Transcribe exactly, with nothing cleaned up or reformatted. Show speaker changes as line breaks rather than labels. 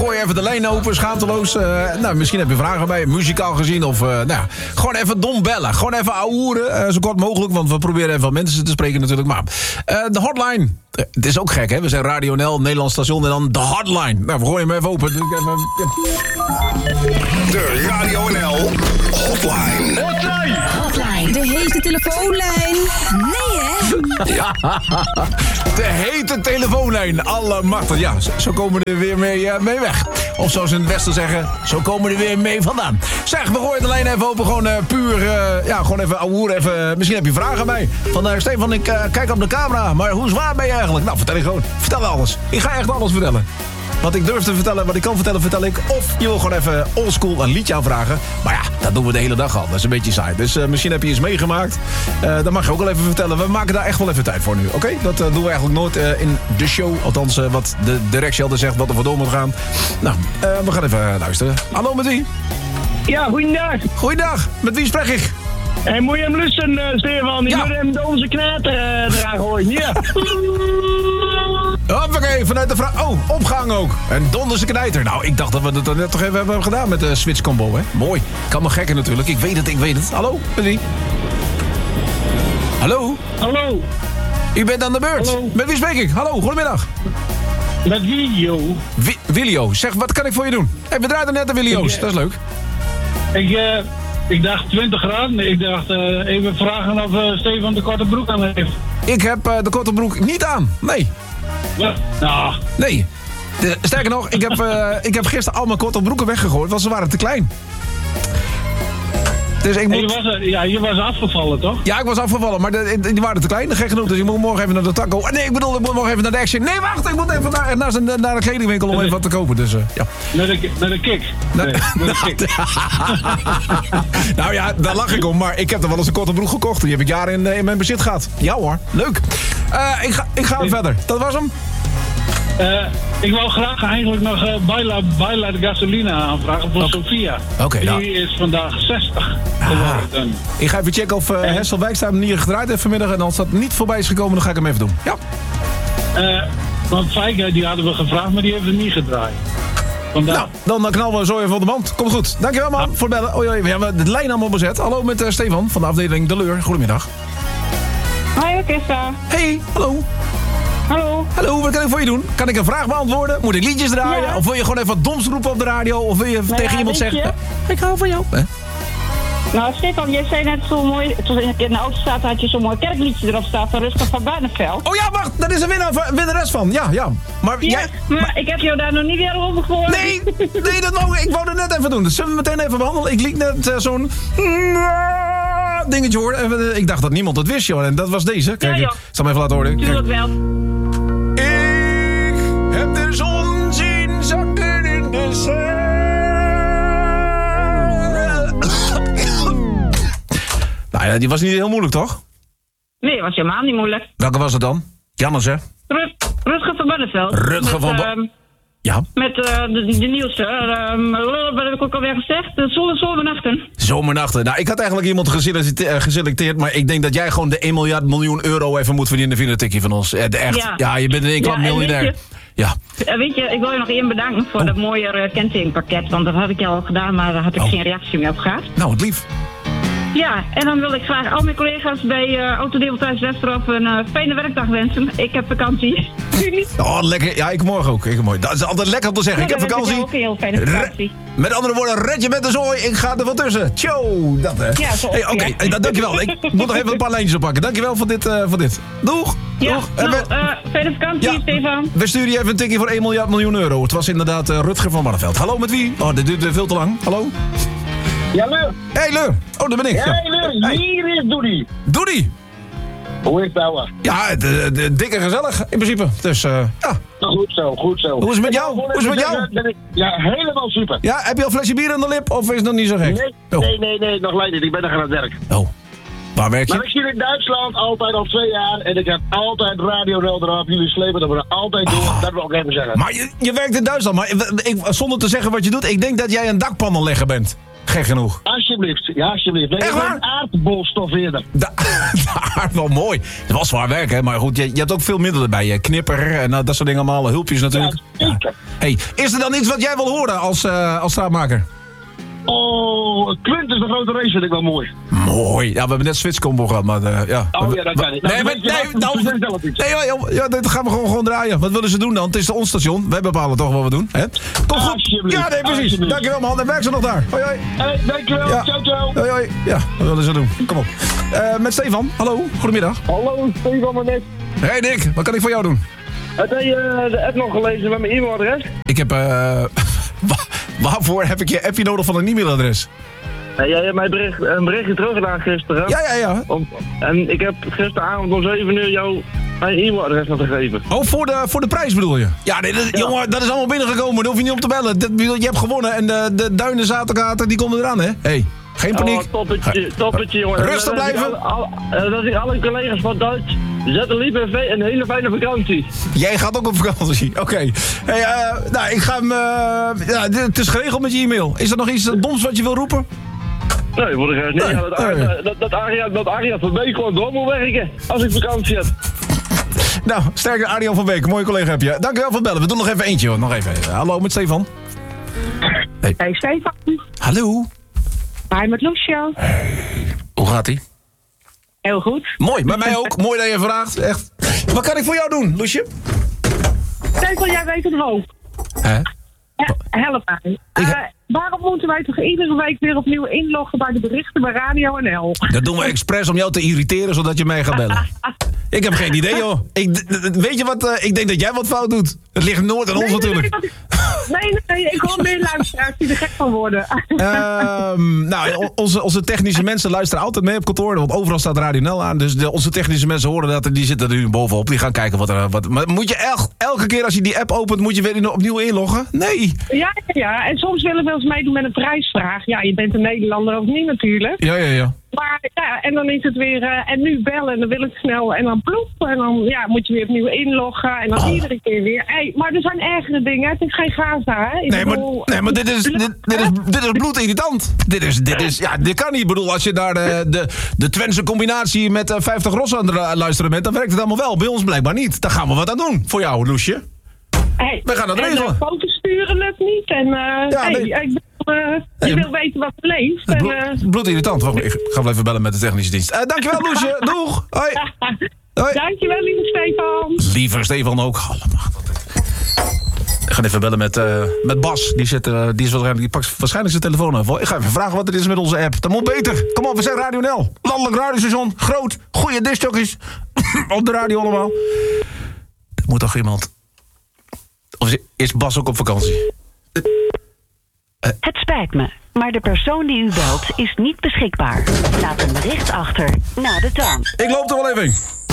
gooi even de lijn open, schaamteloos. Uh, nou, misschien heb je vragen bij, muzikaal gezien. Of uh, nou, gewoon even dom bellen. Gewoon even ouwehoeren, uh, zo kort mogelijk. Want we proberen even mensen te spreken natuurlijk. Maar uh, de hotline, uh, het is ook gek hè. We zijn Radio N L, Nederlands station en dan de hotline. Nou, we gooien hem even open.
De Radio N L hotline.
Hotline. Hotline. De hete telefoonlijn. Nee hè?
Ja, de hete telefoonlijn. Allemachtig. Ja, zo komen we er weer mee, uh, mee weg. Of zoals in het Westen zeggen, zo komen we er weer mee vandaan. Zeg, we gooien de lijn even open. Gewoon uh, puur, uh, ja, gewoon even ouwehoer. Even, misschien heb je vragen bij. Van uh, Stefan, ik uh, kijk op de camera. Maar hoe zwaar ben je eigenlijk? Nou, vertel je gewoon. Vertel alles. Ik ga echt alles vertellen. Wat ik durf te vertellen, wat ik kan vertellen, vertel ik. Of je wil gewoon even oldschool een liedje aanvragen. Maar ja, dat doen we de hele dag al. Dat is een beetje saai. Dus uh, misschien heb je iets meegemaakt. Uh, dat mag je ook wel even vertellen. We maken daar echt wel even tijd voor nu. Oké? Okay? Dat uh, doen we eigenlijk nooit uh, in de show. Althans, uh, wat de directie altijd zegt, wat er voor door moet gaan. Nou, uh, we gaan even uh, luisteren. Hallo, met wie?
Ja, goeiedag.
Goeiedag. Met wie spreek ik?
En moet je hem lusten, uh, Stefan? Je
ja.
moet hem de onze knater uh, eraan gooien. Ja.
Hoppakee, vanuit de vraag. Oh, opgang ook. En donderse knijter. Nou, ik dacht dat we dat net toch even hebben gedaan met de Switch combo, hè? Mooi. Kan nog gekker natuurlijk. Ik weet het, ik weet het. Hallo, met wie? Hallo?
Hallo.
U bent aan de beurt.
Hallo.
Met wie spreek ik? Hallo, goedemiddag.
Met Willio.
Wi- Willio, zeg, wat kan ik voor je doen? Hey, we draaiden net de Willio's,
ik,
dat is leuk.
Ik, uh, ik dacht twintig graden. Ik dacht uh, even vragen of uh, Stefan de korte broek aan heeft.
Ik heb uh, de korte broek niet aan. Nee.
Ja. Nou.
Nee. De, sterker nog, ik heb, uh, ik heb gisteren al mijn korte broeken weggegooid, want ze waren te klein. Dus ik moet...
je, was, ja, je was afgevallen, toch?
Ja, ik was afgevallen, maar de, die waren te klein, gek genoeg. Dus ik moet morgen even naar de taco. Nee, ik bedoel, ik moet morgen even naar de Action. Nee, wacht, ik moet even naar, naar, naar, naar de kledingwinkel om even wat te kopen. Dus, uh, ja.
Naar de, naar de kick. Nee, naar de kick.
Nou ja, daar lach ik om, maar ik heb er wel eens een korte broek gekocht. Die heb ik jaren in, in mijn bezit gehad. Ja hoor, leuk. Uh, ik ga, ik ga hem verder. Dat was hem.
Uh, ik wou graag eigenlijk nog uh, Baila, Baila de Gasolina aanvragen voor okay. Sofia.
Oké, okay,
Die
nou.
is vandaag zestig
geworden.
Ah.
Ik ga even checken of uh, Hessel Wijkstra hem niet gedraaid heeft vanmiddag. En als dat niet voorbij is gekomen, dan ga ik hem even doen. Ja.
Uh, want Feike, die hadden we gevraagd, maar die heeft het niet gedraaid. Vandaag.
Nou, dan, dan knallen we zo even op de band. Komt goed. Dankjewel man, ja. voor het bellen. Oh, ja, we hebben de lijn allemaal bezet. Hallo met uh, Stefan van de afdeling De Leur. Goedemiddag.
Hoi, Christa.
Hey, hallo.
Hallo.
Hallo, wat kan ik voor je doen? Kan ik een vraag beantwoorden? Moet ik liedjes draaien? Ja. Of wil je gewoon even wat doms roepen op de radio? Of wil je nou tegen ja, iemand zeggen... Je? Ik hou van jou. Hè?
Nou, Stefan, jij zei net zo mooi... Toen ik in de auto staat, had je zo'n mooi kerkliedje erop staan van Rutger van Barneveld.
Oh ja, wacht, daar is een winnaar, winnares van. Ja, ja. Maar,
ja,
jij,
maar,
maar
ik heb jou daar nog niet weer over gehoord.
Nee, nee, dat wou, ik wou dat net even doen. Dus zullen we meteen even behandelen? Ik liet net uh, zo'n... dingetje horen. Even, ik dacht dat niemand het wist, joh. En dat was deze. Kijk, ja, ik zal hem even laten horen.
Tuurlijk wel.
Ik heb de zon zien zakken in de zee. Nou ja, die was niet heel moeilijk, toch?
Nee, was helemaal niet moeilijk.
Welke was het dan? Jannes, hè?
Rut, Rutger van Barneveld.
Rutger van Barneveld. Uh, ja.
Met uh, de, de nieuwste. Uh, wat heb ik ook alweer gezegd? De zon- zomernachten.
Zomernachten. Nou, ik had eigenlijk iemand geselecteerd, geselecteerd, maar ik denk dat jij gewoon de één miljard miljoen euro even moet verdienen via de tikkie van ons. Echt. Ja, ja je bent in één klap ja, miljonair.
Ja. Weet je, ik wil je nog één bedanken voor oh. dat mooie uh, kentekenpakket, want dat had ik al gedaan, maar daar had ik oh. geen reactie meer op gehad.
Nou, wat lief.
Ja, en dan wil ik graag al mijn collega's bij uh, Autodeelthuis Westerhof een uh, fijne werkdag wensen. Ik heb vakantie.
Oh, lekker. Ja, ik morgen ook. Ik morgen. Dat is altijd lekker om te zeggen. Ja, ik heb vakantie.
Ik ook een heel fijne vakantie.
Re- met andere woorden, red je met de zooi. Ik ga er wel tussen. Tjo, dat hè.
Ja, zo.
Hey, Oké, okay. hey, dankjewel. Ik moet nog even een paar lijntjes oppakken. Dankjewel voor dit. Uh, voor dit. Doeg.
Ja,
Doeg.
Nou, we, uh, fijne vakantie, ja, Stefan.
We sturen je even een tikkie voor één miljard miljoen euro. Het was inderdaad uh, Rutger van Barneveld. Hallo, met wie? Oh, dit duurt uh, veel te lang. Hallo?
Ja, Leur.
Hey, Leur. Oh, daar ben ik.
Ja, hey, Leur. Hey. Hier is Doody.
Doody.
Hoe is het nou?
Ja, de, de, dik en gezellig in principe. Dus, uh, ja.
Goed zo, goed zo.
Hoe is het met jou? Hoe is het met jou?
Ja, helemaal super.
Ja, heb je al een flesje bier aan de lip of is het nog niet zo gek?
Nee, oh. nee, nee, nee, nog leider. Ik ben nog aan het werk.
Oh. Waar werk je?
Maar ik zit in Duitsland altijd al twee jaar en ik heb altijd Radio N L erop. Jullie slepen dat we er altijd doen. Oh. Dat wil ik even zeggen.
Maar je, je werkt in Duitsland, maar ik, zonder te zeggen wat je doet, ik denk dat jij een dakpannenlegger bent. Gek genoeg.
Alsjeblieft, ja, alsjeblieft. Nee,
Echt waar?
een aardbolstofweerder.
Da- Daar wel mooi. Het was zwaar werk, hè? Maar goed, je, je hebt ook veel middelen bij je. Knipper en uh, dat soort dingen allemaal. Hulpjes natuurlijk.
Ja, zeker.
Hey, is er dan iets wat jij wil horen als, uh, als straatmaker?
Oh, Quintus de Grote Race vind ik wel mooi.
Mooi. Ja, we hebben net Switch Combo gehad, maar uh, ja.
Oh ja, dat kan niet.
Nee,
Nou,
maar,
weet je
nee,
wat?
nou,
Verzin zelf iets.
nee, ja, ja, ja, dat gaan we gewoon, gewoon draaien. Wat willen ze doen dan? Het is ons station. Wij bepalen toch wat we doen. Hè? Kom goed.
Alsjeblieft,
Ja, nee, precies.
alsjeblieft.
Dankjewel, man. En werk ze nog daar. Hoi, hoi.
Hey, dankjewel,
Ja.
ciao, ciao.
Hoi, hoi. Ja, wat willen ze doen? Kom op. Uh, met Stefan. Hallo, goedemiddag.
Hallo, Stefan maar net.
Hey Dick, wat kan ik voor jou doen?
Heb jij uh, de app nog gelezen met mijn e-mailadres?
Ik heb... Uh, wa- waarvoor heb ik je appje nodig van een e-mailadres?
Nee, jij hebt mij bericht, een berichtje teruggedaan gisteren.
Ja, ja, ja.
Om, en ik heb gisteravond om zeven uur jou mijn e-mailadres nog gegeven.
Oh, voor de, voor de prijs bedoel je? Ja, nee, dat, jongen, dat is allemaal binnengekomen. Daar hoef je niet op te bellen. Dat, je hebt gewonnen en de, de duinen zaterkater, die komen eraan, hè? Hey, geen paniek.
Oh, toppetje, toppetje, jongen.
Rustig
En, uh,
blijven.
Al, al, dat ik alle collega's van Duits. Zet lief en ve- een hele fijne vakantie.
Jij gaat ook op vakantie. Oké. Okay. Hey, uh, nou, ik ga hem... Uh, ja, het is geregeld met je e-mail. Is er nog iets doms wat je wil roepen?
Nee, voor de rest niet.
Nee,
Ja, dat,
nee.
dat, dat, dat Aria, dat Aria van Beek gewoon door moet werken. Als ik vakantie heb.
Nou, sterker Arjan van Beek. Mooie collega heb je. Dankjewel voor het bellen. We doen nog even eentje, hoor. Nog even. Hallo, met Stefan.
Hey Stefan,
Hallo.
hi met Lucio.
Hoe gaat-ie?
Heel goed.
Mooi, bij mij ook. Mooi dat je vraagt. Echt. Wat kan ik voor jou doen, Loesje?
Stefan, jij weet het wel.
Hè?
Ja, help mij.
Ik-
Uh, waarom moeten wij toch iedere week weer opnieuw inloggen bij de berichten bij Radio N L?
Dat doen we expres om jou te irriteren, zodat je mij gaat bellen. Ik heb geen idee, joh. Ik, d- d- weet je wat? Uh, ik denk dat jij wat fout doet. Het ligt nooit aan ons natuurlijk.
Nee, nee, nee, nee, ik hoor meer luisteraars die er gek van worden.
Ehm, nou, o- onze, onze technische mensen luisteren altijd mee op kantoor. Want overal staat Radio N L aan. Dus de, onze technische mensen horen dat. En die zitten er nu bovenop. Die gaan kijken wat er... Wat, maar moet je el, elke keer als je die app opent, moet je weer in- opnieuw inloggen? Nee.
Ja, ja, en soms willen we wel eens meedoen met een prijsvraag. Ja, je bent een Nederlander of niet natuurlijk.
Ja, ja, ja.
Maar ja, en dan is het weer, uh, en nu bellen en dan wil ik snel en dan ploep. En dan ja, moet je weer opnieuw inloggen en dan
Oh.
iedere keer weer. Hey, maar er zijn ergere dingen, het is geen Gaza, hè? Ik
Nee, maar,
bedoel,
nee, maar dit is, dit, dit is, dit is bloedirritant. Dit is, dit is, ja, dit kan niet. Ik bedoel, als je naar de, de, de Twentse combinatie met uh, vijftig rossen aan het luisteren bent, dan werkt het allemaal wel. Bij ons blijkbaar niet. Daar gaan we wat aan doen. Voor jou, Loesje.
Hey,
We gaan dat
en,
regelen.
uh, foto's sturen lukt niet. En uh,
Ja,
hey,
nee.
ik bedoel, uh,
Nee,
je
maar-
wil weten wat er leeft. En,
Blo-
uh,
bloedirritant. Wacht, ik ga wel even bellen met de technische dienst. Uh, dankjewel, Loesje. Doeg. Hoi. Hoi.
dankjewel, lieve Stefan.
Liever Stefan ook. Allemaal. Ik ga even bellen met, uh, met Bas. Die, zit, uh, die, is waarschijnlijk, die pakt waarschijnlijk zijn telefoon even. Ik ga even vragen wat er is met onze app. Dat moet beter. Kom op, we zijn Radio N L. Landelijk radiostation. Groot. Goeie discjockeys. Op de radio allemaal. Er moet toch iemand... Of is- is Bas ook op vakantie?
Het spijt me, maar de persoon die u belt is niet beschikbaar. Laat een bericht achter na de toon.
Ik loop er wel even heen.